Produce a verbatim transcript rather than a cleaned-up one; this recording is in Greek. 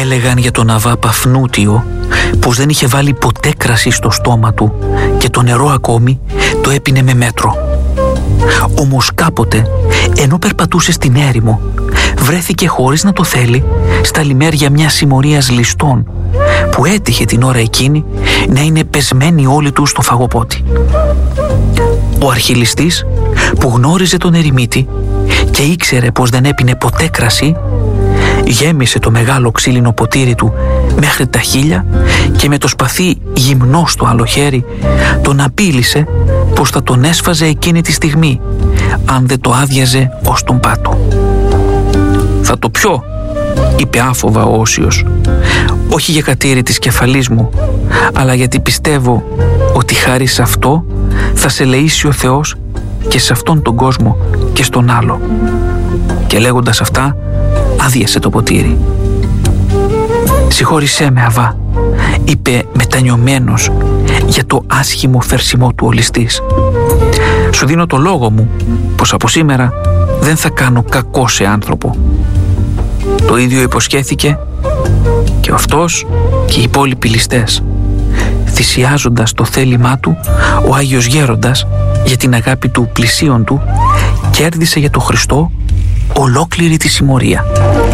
Έλεγαν για τον Αβά Παφνούτιο πως δεν είχε βάλει ποτέ κρασί στο στόμα του και το νερό ακόμη το έπινε με μέτρο. Όμως κάποτε, ενώ περπατούσε στην έρημο, βρέθηκε χωρίς να το θέλει στα λιμέρια μιας συμμορίας ληστών που έτυχε την ώρα εκείνη να είναι πεσμένοι όλοι τους στο φαγοπότη. Ο αρχιληστής, που γνώριζε τον ερημίτη και ήξερε πως δεν έπινε ποτέ κρασί, γέμισε το μεγάλο ξύλινο ποτήρι του μέχρι τα χείλια και με το σπαθί γυμνό στο άλλο χέρι τον απείλησε πως θα τον έσφαζε εκείνη τη στιγμή αν δεν το άδειαζε ως τον πάτο. «Θα το πιω», είπε άφοβα ο Όσιος, «όχι για κατήρι της κεφαλής μου, αλλά γιατί πιστεύω ότι χάρη σε αυτό θα σε ελεήσει ο Θεός και σε αυτόν τον κόσμο και στον άλλο». Και λέγοντας αυτά άδειασε το ποτήρι. «Συγχώρησέ με, Αβά», είπε μετανιωμένος για το άσχημο φερσιμό του ο ληστής. «Σου δίνω το λόγο μου πως από σήμερα δεν θα κάνω κακό σε άνθρωπο». Το ίδιο υποσχέθηκε και αυτός και οι υπόλοιποι ληστές, θυσιάζοντας το θέλημά του, ο Άγιος Γέροντας για την αγάπη του πλησίον του κέρδισε για το Χριστό ολόκληρη τη συμμορία.